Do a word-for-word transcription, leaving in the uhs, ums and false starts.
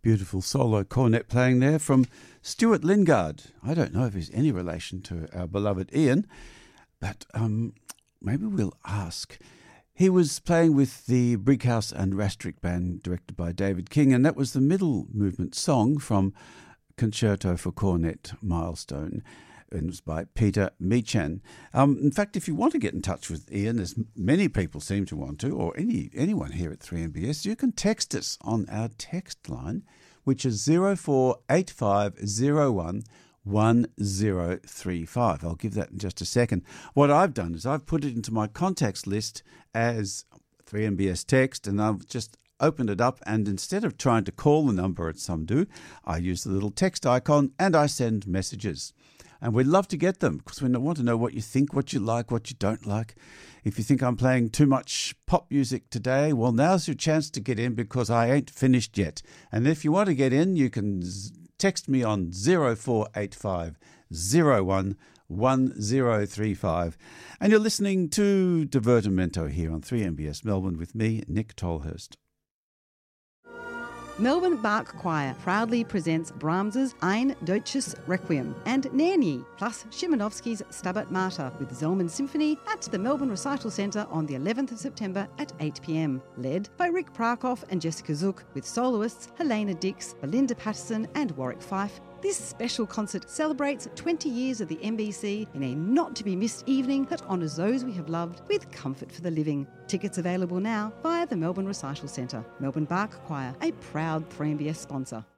Beautiful solo cornet playing there from Stuart Lingard. I don't know if he's any relation to our beloved Ian, but um, maybe we'll ask. He was playing with the Brighouse and Rastrick Band directed by David King, and that was the middle movement song from Concerto for Cornet Milestone. And it was by Peter Meechan. Um, in fact, if you want to get in touch with Ian, as many people seem to want to, or any anyone here at three M B S, you can text us on our text line, which is zero four eight five zero one one zero three five. I'll give that in just a second. What I've done is I've put it into my contacts list as three M B S text, and I've just opened it up, and instead of trying to call the number, as some do, I use the little text icon and I send messages. And we'd love to get them because we want to know what you think, what you like, what you don't like. If you think I'm playing too much pop music today, well, now's your chance to get in because I ain't finished yet. And if you want to get in, you can text me on zero four eight five zero one one zero three five. And you're listening to Divertimento here on three M B S Melbourne with me, Nick Tolhurst. Melbourne Bark Choir proudly presents Brahms's Ein Deutsches Requiem and Nerni, plus Szymanowski's Stabat Mater with Zelman Symphony at the Melbourne Recital Centre on the eleventh of September at eight p m, led by Rick Prakoff and Jessica Zook, with soloists Helena Dix, Belinda Patterson and Warwick Fife. This special concert celebrates twenty years of the M B C in a not-to-be-missed evening that honours those we have loved with comfort for the living. Tickets available now via the Melbourne Recital Centre. Melbourne Bark Choir, a proud three M B S sponsor.